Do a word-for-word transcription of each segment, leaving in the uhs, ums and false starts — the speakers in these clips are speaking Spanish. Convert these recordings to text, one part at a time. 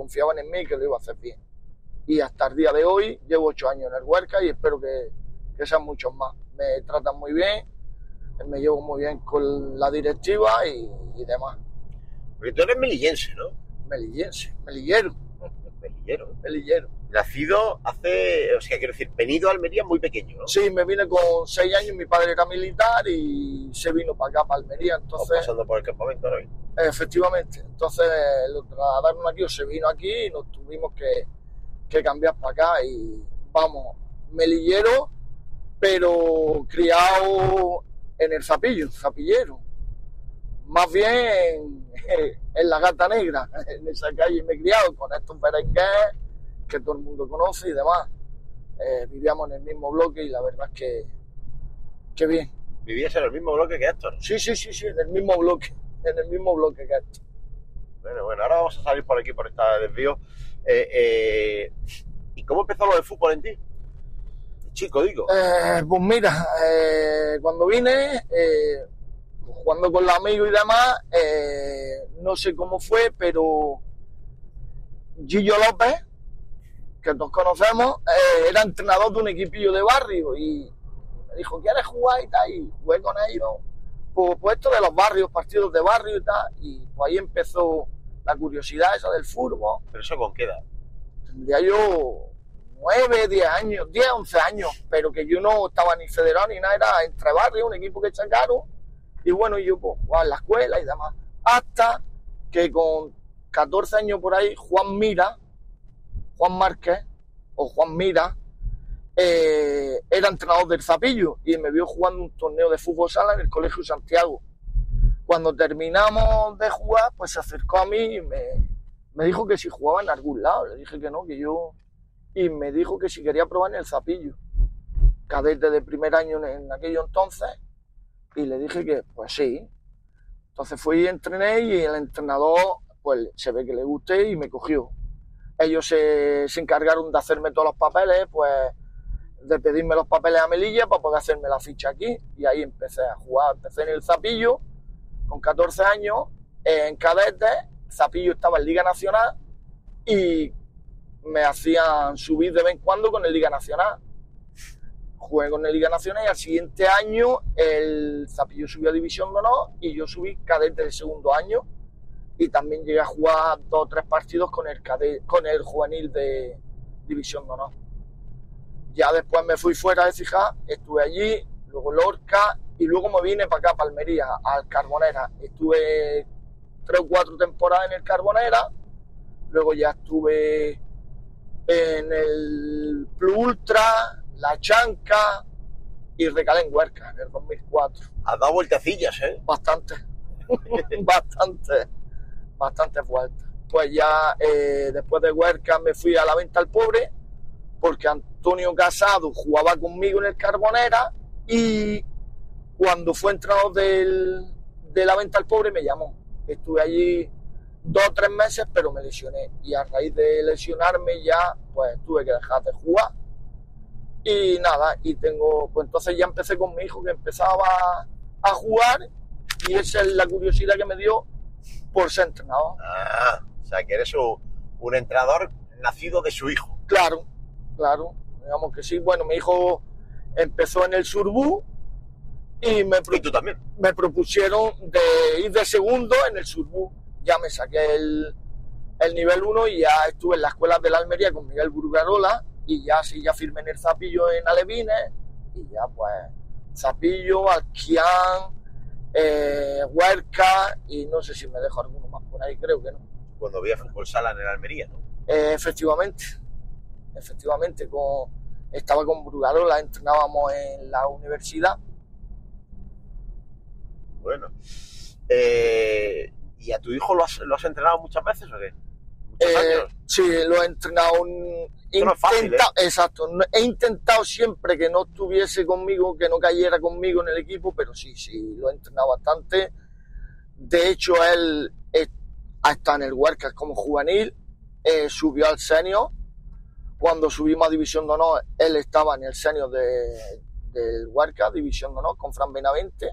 confiaban en mí y que lo iba a hacer bien. Y hasta el día de hoy llevo ocho años en el Huesca y espero que, que sean muchos más. Me tratan muy bien, me llevo muy bien con la directiva y, y demás. Porque tú eres melillense, ¿no? Melillense, melillero. Melillero. Melillero. Nacido hace, o sea, quiero decir, venido a Almería muy pequeño, ¿no? Sí, me vine con seis años, mi padre era militar y se vino para acá, para Almería, entonces... Estamos pasando por el campamento ahora mismo. Efectivamente, entonces lo trasladaron aquí o se vino aquí y nos tuvimos que, que cambiar para acá y vamos, melillero, pero criado en el Zapillo, zapillero. Más bien en, en la Gata Negra, en esa calle me he criado con estos berengués que todo el mundo conoce y demás. Eh, vivíamos en el mismo bloque y la verdad es que, que bien. ¿Vivías en el mismo bloque que Héctor? Sí, sí, sí, sí, en el mismo bloque, en el mismo bloque que Héctor. Bueno, bueno, ahora vamos a salir por aquí, por este desvío. Eh, eh, ¿Y cómo empezó lo de fútbol en ti? Chico, digo. Eh, pues mira, eh, cuando vine, eh, jugando con los amigos y demás, eh, no sé cómo fue, pero Gillo López, que nos conocemos, eh, era entrenador de un equipillo de barrio y me dijo, ¿quieres jugar y tal? Y jugué con ellos, pues, pues esto de los barrios, partidos de barrio y tal, y pues ahí empezó la curiosidad esa del fútbol. ¿Pero eso con qué edad? Tendría yo nueve, diez años, diez, once años, pero que yo no estaba ni federado ni nada, era entre barrios, un equipo que sacaron, y bueno, yo pues jugaba en la escuela y demás, hasta que con catorce años por ahí, Juan Mira, Juan Márquez, o Juan Mira, eh, era entrenador del Zapillo, y me vio jugando un torneo de fútbol sala en el Colegio Santiago. Cuando terminamos de jugar, pues se acercó a mí y me, me dijo que si jugaba en algún lado, le dije que no, que yo... y me dijo que si quería probar en el Zapillo, cadete de primer año en aquello entonces, y le dije que pues sí. Entonces fui y entrené y el entrenador pues se ve que le gusté y me cogió. Ellos se, se encargaron de hacerme todos los papeles, pues de pedirme los papeles a Melilla para poder hacerme la ficha aquí, y ahí empecé a jugar. Empecé en el Zapillo con catorce años, en cadete. Zapillo estaba en Liga Nacional y me hacían subir de vez en cuando con el Liga Nacional. Jugué con el Liga Nacional y al siguiente año el Zapillo subió a División de Honor y yo subí cadete de segundo año, y también llegué a jugar dos o tres partidos con el, cadete, con el juvenil de División de Honor. Ya después me fui fuera de Cijá, estuve allí, luego Lorca, y luego me vine para acá, para Almería, al Carbonera. Estuve tres o cuatro temporadas en el Carbonera, luego ya estuve en el Plus Ultra, La Chanca y recalé en Huesca en el dos mil cuatro. Has dado vueltecillas, ¿eh? Bastante, bastante, bastante vueltas. Pues ya eh, después de Huesca me fui a la Venta al Pobre, porque Antonio Casado jugaba conmigo en el Carbonera y cuando fue entrenador del, de la Venta al Pobre me llamó. Estuve allí dos o tres meses, pero me lesioné, y a raíz de lesionarme ya pues tuve que dejar de jugar y nada, y tengo, pues entonces ya empecé con mi hijo que empezaba a jugar, y esa es la curiosidad que me dio por ser entrenador. Ah, o sea que eres un, un entrenador nacido de su hijo. Claro, claro, digamos que sí. Bueno, mi hijo empezó en el Surbú y me, pro- Y tú también. me propusieron de ir de segundo en el Surbú. Ya me saqué el, el nivel uno y ya estuve en la escuela de la Almería con Miguel Burgarola, y ya sí, ya firmé en el Zapillo en Alevines, y ya pues Zapillo, Alquián, eh, Huerca, y no sé si me dejo alguno más por ahí, creo que no. Cuando había fútbol sala en el Almería, ¿no? Eh, efectivamente, efectivamente, con, estaba con Burgarola, entrenábamos en la universidad. Bueno. Eh, ¿Y a tu hijo lo has, lo has entrenado muchas veces o qué? ¿Muchos Eh, años? sí, lo he entrenado. Un, Eso no es fácil, ¿eh? Exacto, he intentado siempre que no estuviese conmigo, que no cayera conmigo en el equipo, pero sí, sí, lo he entrenado bastante. De hecho, él eh, ha estado en el Huerca como juvenil, eh, subió al senior. Cuando subimos a División de Honor, él estaba en el senior de, del Huerca, División de Honor, con Fran Benavente,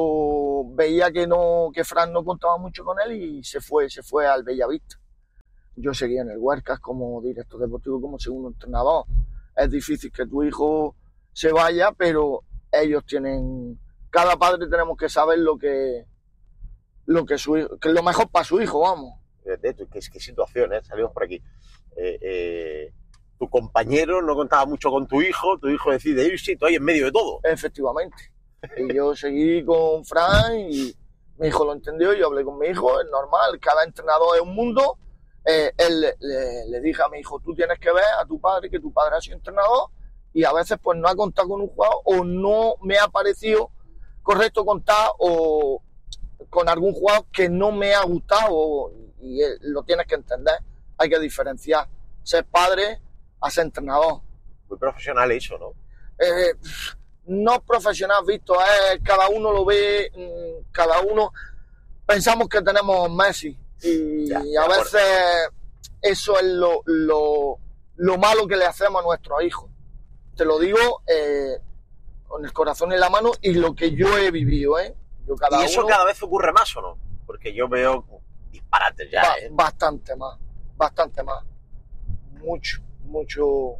pero veía que no, que Fran no contaba mucho con él y se fue, se fue al Bellavista. yo seguí en el Huesca como director deportivo, como segundo entrenador. Es difícil que tu hijo se vaya, pero ellos tienen, cada padre tenemos que saber lo que, lo que, su, que es lo mejor para su hijo, vamos. De hecho, qué, qué situación, ¿eh? Salimos por aquí. Eh, eh, tu compañero no contaba mucho con tu hijo, tu hijo decide irse y tú ahí en medio de todo. Efectivamente. Y yo seguí con Fran y mi hijo lo entendió, yo hablé con mi hijo, es normal, cada entrenador es un mundo. Eh, él le, le, le dije a mi hijo, tú tienes que ver a tu padre, que tu padre ha sido entrenador y a veces pues no ha contado con un jugador o no me ha parecido correcto contar o con algún jugador que no me ha gustado y él, lo tienes que entender. Hay que diferenciar ser padre a ser entrenador. Muy profesional eso, ¿no? Eh, no profesional visto, eh, cada uno lo ve, cada uno pensamos que tenemos Messi y ya, a veces acuerdo. Eso es lo, lo, lo malo que le hacemos a nuestros hijos. Te lo digo eh, con el corazón en la mano y lo que yo he vivido, ¿eh? Yo cada ¿Y eso uno, cada vez ocurre más o no? Porque yo veo disparates ya, ba- ¿eh? Bastante más, bastante más. Mucho, mucho.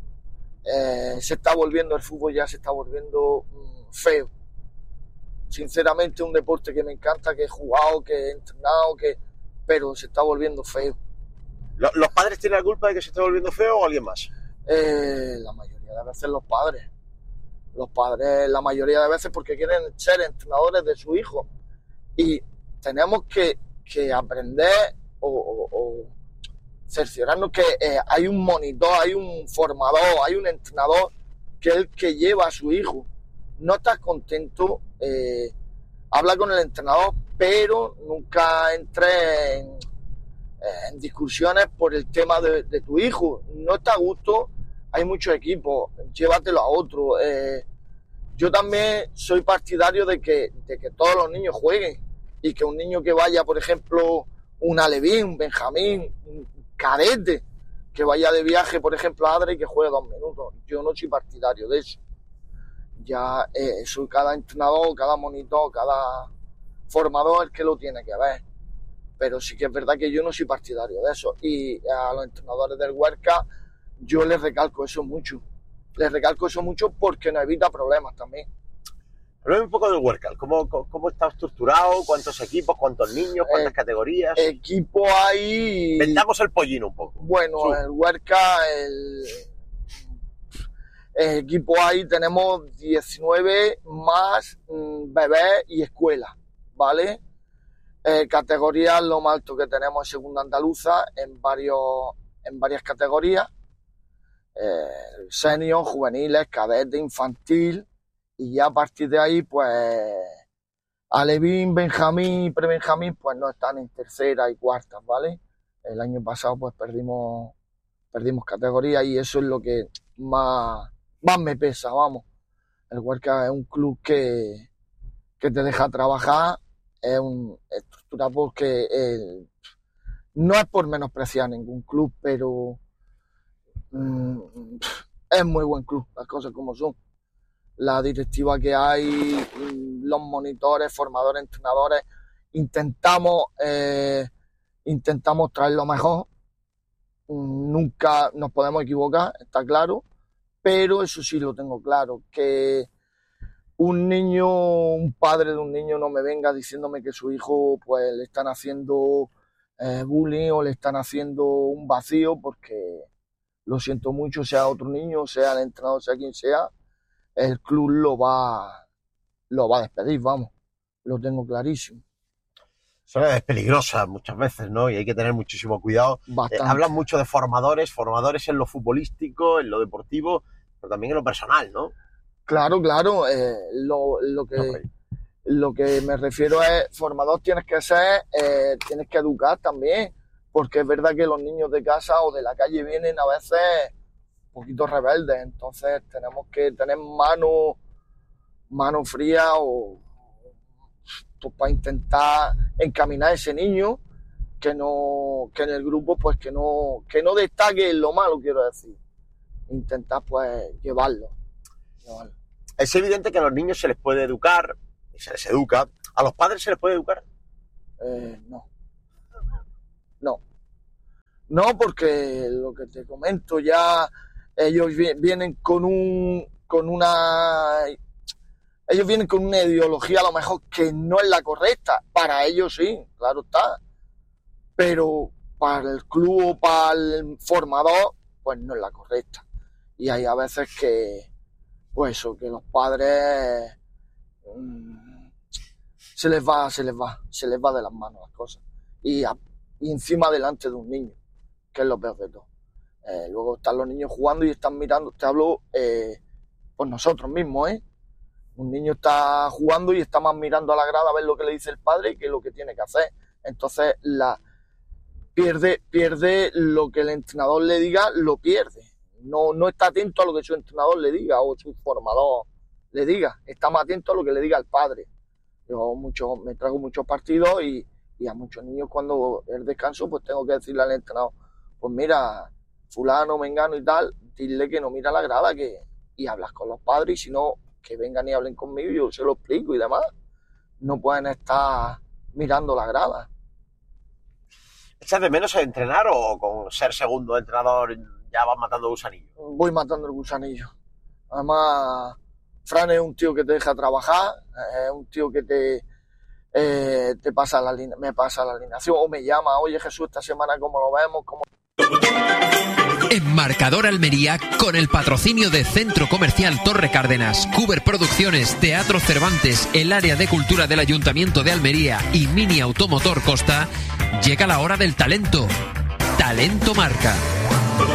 Eh, se está volviendo, el fútbol ya se está volviendo mm, feo. Sinceramente, un deporte que me encanta, que he jugado, que he entrenado, que pero se está volviendo feo. ¿Los padres tienen la culpa de que se esté volviendo feo o alguien más? Eh, la mayoría de veces los padres. Los padres, la mayoría de veces, porque quieren ser entrenadores de su hijo. Y tenemos que, que aprender o, o, o cerciorarnos que eh, hay un monitor, hay un formador, hay un entrenador que es el que lleva a su hijo. No estás contento, eh, habla con el entrenador, pero nunca entres en, en discusiones por el tema de, de tu hijo. No está a gusto, hay muchos equipos, llévatelo a otro. Eh, yo también soy partidario de que, de que todos los niños jueguen y que un niño que vaya, por ejemplo, un alevín, un benjamín, un cadete, que vaya de viaje, por ejemplo, a Adra y que juegue dos minutos. Yo no soy partidario de eso. Ya eh, soy cada entrenador, cada monitor, cada formador el que lo tiene que ver. Pero sí que es verdad que yo no soy partidario de eso. Y a los entrenadores del Huesca yo les recalco eso mucho. Les recalco eso mucho porque nos evita problemas también. Hablame un poco del Huesca. ¿Cómo, cómo, ¿Cómo está estructurado? ¿Cuántos equipos? ¿Cuántos niños? ¿Cuántas eh, categorías? Equipo hay... Vendamos el pollino un poco. Bueno, Sub. el Huesca, el... el equipo hay, tenemos diecinueve más mmm, bebés y escuela, ¿vale? Eh, categorías, lo más alto que tenemos es segunda andaluza en, varios, en varias categorías. Eh, senior, juveniles, cadete, infantil, y ya a partir de ahí, pues, alevín, benjamín y prebenjamín, pues no están en tercera y cuarta, ¿vale? El año pasado, pues, perdimos, perdimos categoría y eso es lo que más, más me pesa, vamos. El Huesca es un club que, que te deja trabajar, es una estructura porque el, no es por menospreciar ningún club, pero mm, es muy buen club, las cosas como son. La directiva que hay, los monitores, formadores, entrenadores, intentamos, eh, intentamos traer lo mejor. Nunca nos podemos equivocar, está claro, pero eso sí lo tengo claro, que un niño, un padre de un niño no me venga diciéndome que su hijo pues le están haciendo eh, bullying o le están haciendo un vacío, porque lo siento mucho, sea otro niño, sea el entrenador, sea quien sea, el club lo va, lo va a despedir, vamos, lo tengo clarísimo. Son edades peligrosas muchas veces, ¿no? Y hay que tener muchísimo cuidado. Eh, hablan mucho de formadores, formadores en lo futbolístico, en lo deportivo, pero también en lo personal, ¿no? Claro, claro. Eh, lo, lo, que, okay. lo que me refiero es, formador tienes que ser, eh, tienes que educar también, porque es verdad que los niños de casa o de la calle vienen a veces un poquito rebeldes, entonces tenemos que tener mano, mano fría o pues, para intentar encaminar a ese niño que no, que en el grupo pues que no, que no destaque lo malo, quiero decir, intentar pues llevarlo. llevarlo. Es evidente que a los niños se les puede educar, y se les educa. ¿A los padres se les puede educar? Eh, no. No. No, porque lo que te comento ya, ellos vienen con un, con una, ellos vienen con una ideología a lo mejor que no es la correcta. Para ellos sí, claro está. Pero para el club o para el formador, pues no es la correcta. Y hay a veces que, pues eso, que los padres mmm, se les va, se les va, se les va de las manos las cosas. Y, a, y encima delante de un niño, que es lo peor de todo. Eh, luego están los niños jugando y están mirando, te hablo eh, por nosotros mismos, ¿eh? Un niño está jugando y está más mirando a la grada a ver lo que le dice el padre que lo que tiene que hacer. Entonces la pierde, pierde lo que el entrenador le diga, lo pierde. No, no está atento a lo que su entrenador le diga o su formador le diga. Está más atento a lo que le diga el padre. Yo mucho, me traigo muchos partidos y, y a muchos niños cuando es descanso pues tengo que decirle al entrenador, pues mira, fulano, mengano y tal, dile que no mira la grada que, y hablas con los padres y si no, que vengan y hablen conmigo y yo se lo explico y demás. No pueden estar mirando la grada. ¿Echas de menos a entrenar o con ser segundo entrenador ya vas matando gusanillo? Voy matando el gusanillo. Además, Fran es un tío que te deja trabajar, es un tío que te, eh, te pasa la, me pasa la alineación o me llama, oye Jesús, esta semana cómo lo vemos, cómo... En Marcador Almería, con el patrocinio de Centro Comercial Torre Cárdenas, Cuber Producciones, Teatro Cervantes, el área de cultura del Ayuntamiento de Almería y Mini Automotor Costa, llega la hora del talento. Talento Marca.